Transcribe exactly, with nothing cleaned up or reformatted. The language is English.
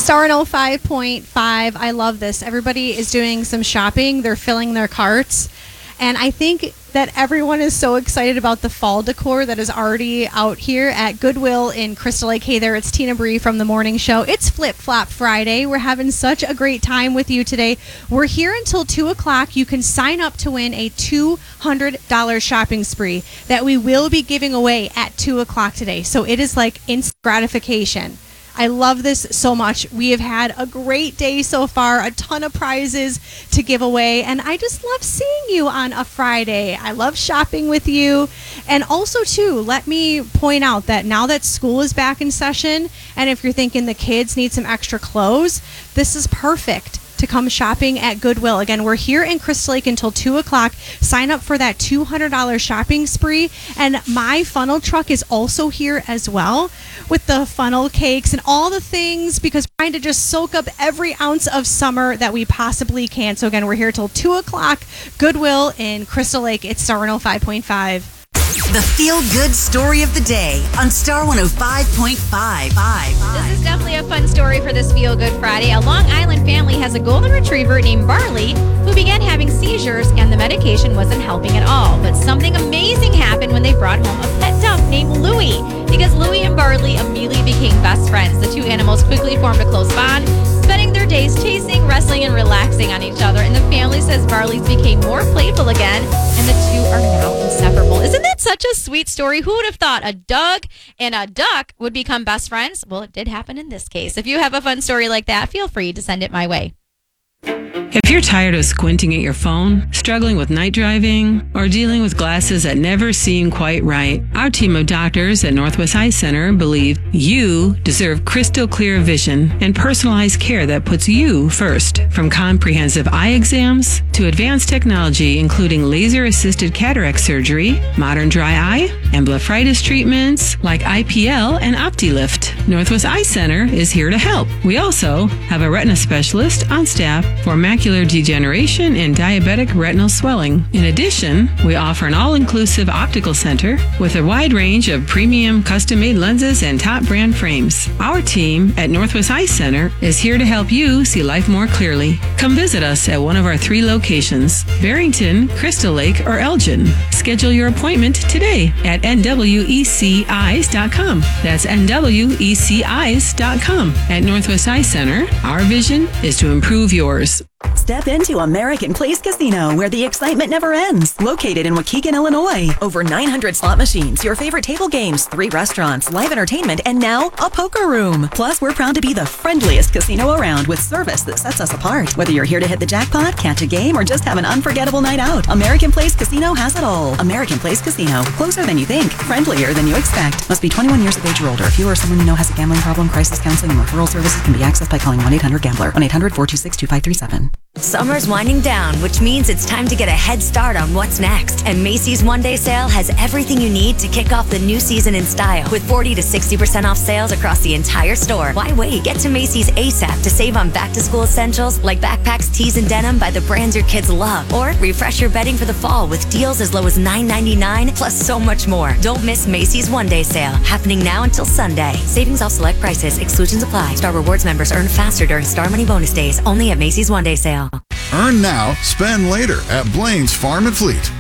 Star one oh five point five. I love this. Everybody is doing some shopping. They're filling their carts. And I think that everyone is so excited about the fall decor that is already out here at Goodwill in Crystal Lake. Hey there, it's Tina Bree from The Morning Show. It's Flip Flop Friday. We're having such a great time with you today. We're here until two o'clock. You can sign up to win a two hundred dollars shopping spree that we will be giving away at two o'clock today. So it is like instant gratification. I love this so much. We have had a great day so far, a ton of prizes to give away, and I just love seeing you on a Friday. I love shopping with you. And also, too, let me point out that now that school is back in session, and if you're thinking the kids need some extra clothes, this is perfect to come shopping at Goodwill. Again, we're here in Crystal Lake until two o'clock. Sign up for that two hundred dollars shopping spree. And my funnel truck is also here as well with the funnel cakes and all the things, because we're trying to just soak up every ounce of summer that we possibly can. So again, we're here till two o'clock. Goodwill in Crystal Lake. It's Star one oh five point five. The feel-good story of the day on Star one oh five point five. This is definitely a fun story for this Feel Good Friday. A Long Island family has a golden retriever named Barley who began having seizures, and the medication wasn't helping at all. But something amazing happened when they brought home a pet duck named Louie, because Louie and Barley immediately became best friends. The two animals quickly formed a close bond, spending their days chasing, wrestling, and relaxing on each other. And the family says Barley's became more playful again, and the two are now inseparable. Isn't that such a sweet story? Who would have thought a dog and a duck would become best friends? Well, it did happen in this case. If you have a fun story like that, feel free to send it my way. If you're tired of squinting at your phone, struggling with night driving, or dealing with glasses that never seem quite right, our team of doctors at Northwest Eye Center believe you deserve crystal clear vision and personalized care that puts you first. From comprehensive eye exams to advanced technology, including laser-assisted cataract surgery, modern dry eye, and blepharitis treatments like I P L and OptiLift, Northwest Eye Center is here to help. We also have a retina specialist on staff for macular degeneration and diabetic retinal swelling. In addition, we offer an all-inclusive optical center with a wide range of premium custom-made lenses and top brand frames. Our team at Northwest Eye Center is here to help you see life more clearly. Come visit us at one of our three locations, Barrington, Crystal Lake, or Elgin. Schedule your appointment today at N W E C eyes dot com. That's N W E C eyes dot com. At Northwest Eye Center, our vision is to improve yours. Step into American Place Casino, where the excitement never ends. Located in Waukegan, Illinois. Over nine hundred slot machines, your favorite table games, three restaurants, live entertainment, and now a poker room. Plus, we're proud to be the friendliest casino around with service that sets us apart. Whether you're here to hit the jackpot, catch a game, or just have an unforgettable night out, American Place Casino has it all. American Place Casino. Closer than you think. Friendlier than you expect. Must be twenty-one years of age or older. If you or someone you know has a gambling problem, crisis counseling and referral services can be accessed by calling one eight hundred gambler. one eight hundred four two six two five three seven. Summer's winding down, which means it's time to get a head start on what's next. And Macy's One Day Sale has everything you need to kick off the new season in style. With forty to sixty percent off sales across the entire store. Why wait? Get to Macy's ASAP to save on back-to-school essentials like backpacks, tees, and denim by the brands your kids love. Or refresh your bedding for the fall with deals as low as nine ninety-nine, plus so much more. Don't miss Macy's One Day Sale, happening now until Sunday. Savings off select prices. Exclusions apply. Star Rewards members earn faster during Star Money bonus days. Only at Macy's One Day Sale. Earn now, spend later at Blaine's Farm and Fleet.